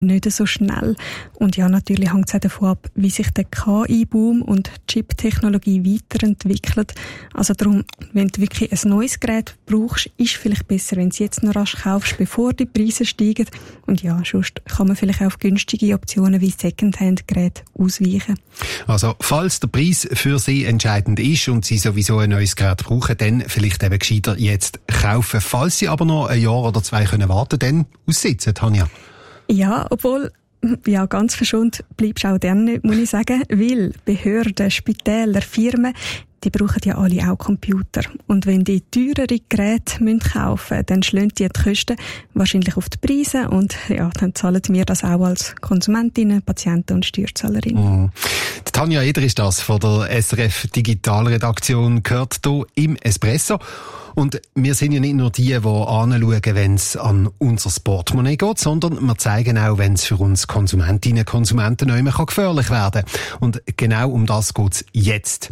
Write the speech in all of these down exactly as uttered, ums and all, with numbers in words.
nicht so schnell. Und ja, natürlich hängt es auch davon ab, wie sich der K I-Boom und Chip-Technologie weiterentwickelt. Also darum, wenn du wirklich ein neues Gerät brauchst, ist vielleicht besser, wenn du es jetzt noch rasch kaufst, bevor die Preise steigen. Und ja, sonst kann man vielleicht auch auf günstige Optionen wie Secondhand-Geräte ausweichen. Also, falls der Preis für Sie entscheidend ist und Sie sowieso ein neues Gerät brauchen, dann vielleicht eben gescheiter jetzt kaufen. Falls Sie aber noch ein Jahr oder zwei können warten, dann aussitzen, Tanja. Ja, obwohl, ja, ganz verschont bleibst du auch dann nicht, muss ich sagen, weil Behörden, Spitäler, Firmen, die brauchen ja alle auch Computer. Und wenn die teurere Geräte kaufen müssen, dann schlagen die die Kosten wahrscheinlich auf die Preise und ja, dann zahlen wir das auch als Konsumentinnen, Patienten und Steuerzahlerinnen. Mhm. Tanja Eder ist das von der S R F Digitalredaktion, gehört hier im Espresso. Und wir sind ja nicht nur die, die anschauen, wenn es an unser Portemonnaie geht, sondern wir zeigen auch, wenn es für uns Konsumentinnen und Konsumenten nicht mehr gefährlich werden kann. Und genau um das geht es jetzt.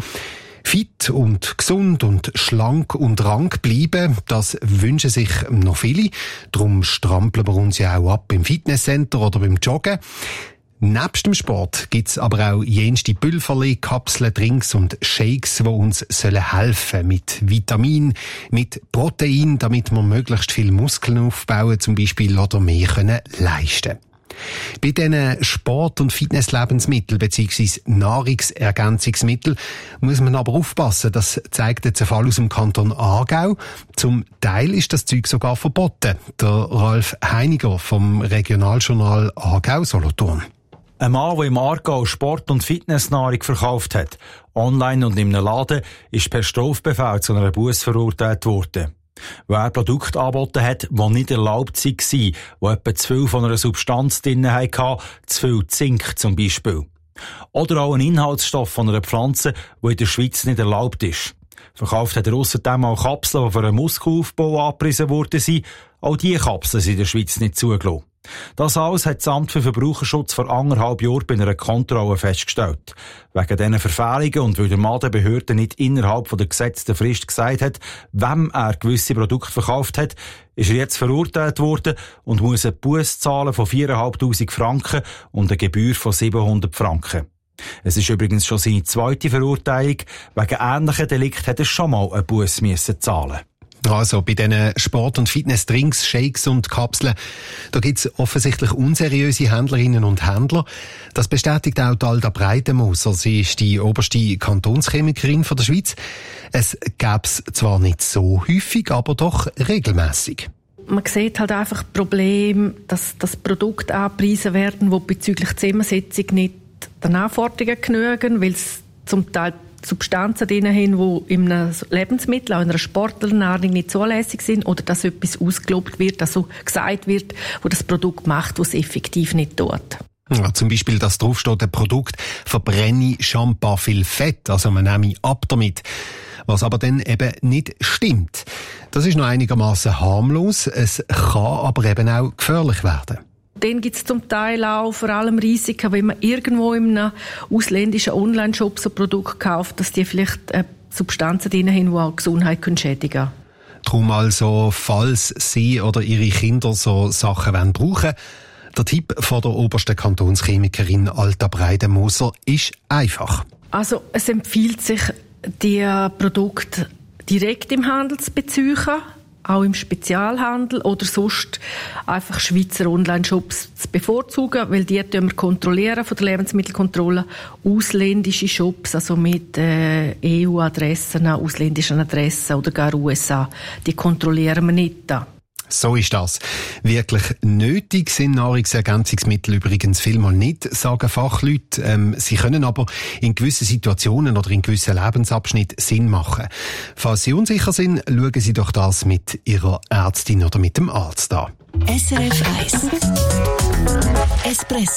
Fit und gesund und schlank und rank bleiben, das wünschen sich noch viele. Darum strampeln wir uns ja auch ab im Fitnesscenter oder beim Joggen. Nebst dem Sport gibt's aber auch jenste Pülverli, Kapseln, Drinks und Shakes, die uns sollen helfen mit Vitamin, mit Protein, damit wir möglichst viel Muskeln aufbauen, zum Beispiel, oder mehr können leisten. Bei diesen Sport- und Fitnesslebensmitteln bzw. Nahrungsergänzungsmitteln muss man aber aufpassen. Das zeigt jetzt ein Fall aus dem Kanton Aargau. Zum Teil ist das Zeug sogar verboten. Der Ralf Heiniger vom Regionaljournal Aargau-Solothurn. Ein Mann, der im Aargau Sport- und Fitnessnahrung verkauft hat, online und in einem Laden, ist per Strafbefehl zu einer Busse verurteilt worden. Weil er Produkte angeboten hat, die nicht erlaubt waren, die etwa zu viel von einer Substanz drin hatten, zu viel Zink zum Beispiel. Oder auch ein Inhaltsstoff von einer Pflanze, die in der Schweiz nicht erlaubt ist. Verkauft hat er ausserdem auch Kapseln, die für einen Muskelaufbau angepriesen worden. Auch diese Kapseln sind in der Schweiz nicht zugelassen. Das alles hat das Amt für Verbraucherschutz vor anderthalb Jahren bei einer Kontrolle festgestellt. Wegen diesen Verfehlungen und weil der Mann der Behörde nicht innerhalb von der gesetzten Frist gesagt hat, wem er gewisse Produkte verkauft hat, ist er jetzt verurteilt worden und muss eine Busse zahlen von viertausendfünfhundert Franken und eine Gebühr von siebenhundert Franken. Es ist übrigens schon seine zweite Verurteilung. Wegen ähnlichen Delikten hat er schon mal eine Busse müssen zahlen. Also bei diesen Sport- und Fitnessdrinks, Shakes und Kapseln, da gibt es offensichtlich unseriöse Händlerinnen und Händler. Das bestätigt auch Alda Breitenmoser. Sie ist die oberste Kantonschemikerin von der Schweiz. Es gäbe es zwar nicht so häufig, aber doch regelmässig. Man sieht halt einfach Probleme, dass das Produkte angepriesen werden, die bezüglich Zusammensetzung nicht den Anforderungen genügen, weil es zum Teil Substanzen drin haben, die in einem Lebensmittel, auch in einer Sportlernahrung nicht zulässig sind, oder dass etwas ausgelobt wird, also gesagt wird, wo das Produkt macht, was es effektiv nicht tut. Ja, zum Beispiel, dass draufsteht, ein Produkt verbrenne Shampoo viel Fett, also man nehme ab damit. Was aber dann eben nicht stimmt. Das ist noch einigermaßen harmlos, es kann aber eben auch gefährlich werden. Dann gibt es zum Teil auch vor allem Risiken, wenn man irgendwo in einem ausländischen Online-Shop so ein Produkt kauft, dass die vielleicht äh, Substanzen drin haben, die auch die Gesundheit schädigen können. Darum also, falls Sie oder Ihre Kinder so Sachen wollen brauchen, der Tipp von der obersten Kantonschemikerin Alda Breitenmoser ist einfach. Also es empfiehlt sich, die Produkte direkt im Handel zu beziehen, auch im Spezialhandel oder sonst einfach Schweizer Online-Shops zu bevorzugen, weil die wir kontrollieren von der Lebensmittelkontrolle. Ausländische Shops, also mit äh, E U-Adressen, ausländischen Adressen oder gar U S A, die kontrollieren wir nicht da. So ist das. Wirklich nötig sind Nahrungsergänzungsmittel übrigens vielmal nicht, sagen Fachleute. Ähm, sie können aber in gewissen Situationen oder in gewissen Lebensabschnitten Sinn machen. Falls Sie unsicher sind, schauen Sie doch das mit Ihrer Ärztin oder mit dem Arzt an. S R F eins Espresso